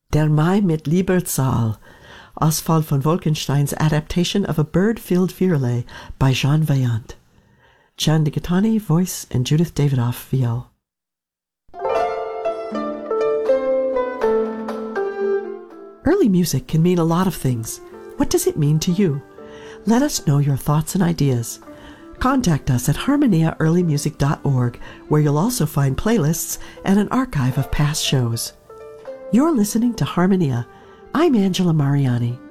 Der Mai mit Lieberzahl, Oswald von Wolkenstein's adaptation of A Bird-Filled Virelai by Jean Vaillant. Jan Digatani, voice, and Judith Davidoff, viol. Early music can mean a lot of things. What does it mean to you? Let us know your thoughts and ideas. Contact us at harmoniaearlymusic.org, where you'll also find playlists and an archive of past shows. You're listening to Harmonia. I'm Angela Mariani.